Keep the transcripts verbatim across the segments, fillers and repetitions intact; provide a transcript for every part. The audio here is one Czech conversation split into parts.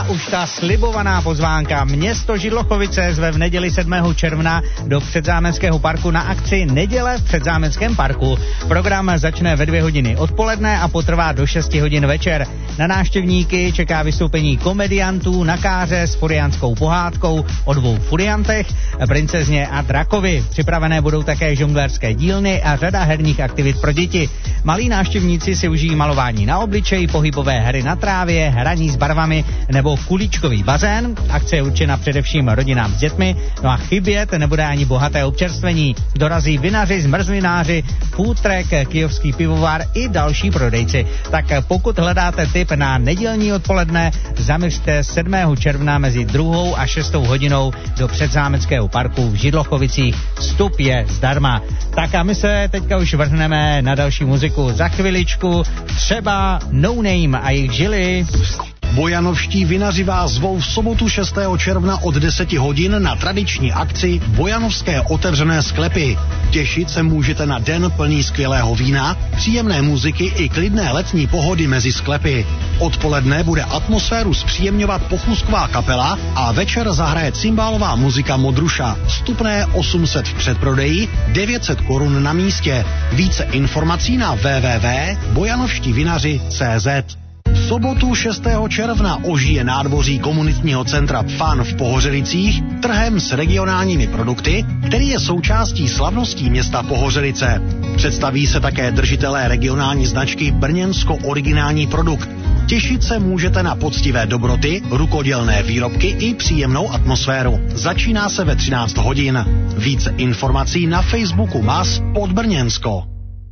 už ta slibovaná pozvánka. Město Židlochovice zve v neděli sedmého června do Předzámeckého parku na akci Neděle v Předzámeckém parku. Program začne ve dvě hodiny odpoledne a potrvá do šesti hodin večer. Na návštěvníky čeká vystoupení komediantů, nakáře s furianskou pohádkou o dvou furiantech, princezně a drakovi. Připravené budou také žonglérské dílny a řada herních aktivit pro děti. Malí návštěvníci si užijí malování na obličeji, pohybové hry na trávě, hraní s barvami nebo kuličkový bazén. Akce je určena především rodinám s dětmi, no a chybět nebude ani bohaté občerstvení. Dorazí vinaři, zmrzlináři, food truck, kyjovský pivovar i další prodejci. Tak pokud hledáte tip na nedělní odpoledne, zaměřte sedmého června mezi druhou a šestou hodinou do Předzámeckého parku v Židlochovicích. Vstup je zdarma. Tak a my se teďka už vrhneme na další muziku. Za chviličku třeba No Name a jejich Žily. Bojanovští vinaři vás zvou v sobotu šestého června od deseti hodin na tradiční akci Bojanovské otevřené sklepy. Těšit se můžete na den plný skvělého vína, příjemné muziky i klidné letní pohody mezi sklepy. Odpoledne bude atmosféru zpříjemňovat pochůzková kapela a večer zahraje cymbálová muzika Modruša. Vstupné osm set v předprodeji, devět set korun na místě. Více informací na w w w tečka bojanovštivinaři tečka c z. V sobotu šestého června ožije nádvoří komunitního centra Pfan v Pohořelicích trhem s regionálními produkty, který je součástí slavností města Pohořelice. Představí se také držitelé regionální značky Brněnsko originální produkt. Těšit se můžete na poctivé dobroty, rukodělné výrobky i příjemnou atmosféru. Začíná se ve třináct hodin. Více informací na Facebooku M A S Podbrněnsko.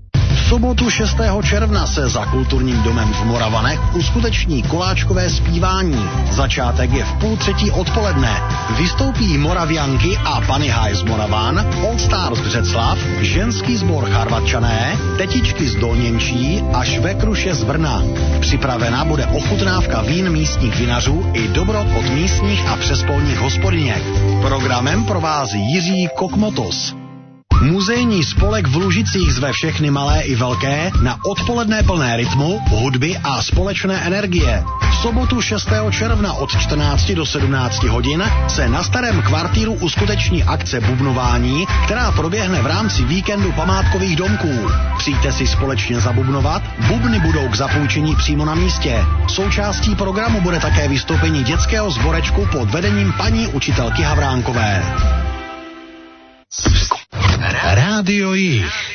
V sobotu šestého června se za kulturním domem v Moravanech uskuteční koláčkové zpívání. Začátek je v půl třetí odpoledne. Vystoupí Moravianky a Bunny High z Moravan, All Stars Břeclav, ženský sbor Charvatčané, tetičky z Dolněmčí a Švekruše z Brna. Připravena bude ochutnávka vín místních vinařů i dobrot od místních a přespolních hospodyněk. Programem provází Jiří Kokmotos. Muzejní spolek v Lužicích zve všechny malé i velké na odpoledne plné rytmu, hudby a společné energie. V sobotu šestého června od čtrnácti do sedmnácti hodin se na Starém kvartíru uskuteční akce bubnování, která proběhne v rámci víkendu památkových domků. Přijďte si společně zabubnovat, bubny budou k zapůjčení přímo na místě. Součástí programu bude také vystoupení dětského sborečku pod vedením paní učitelky Havránkové. Rádio Jich.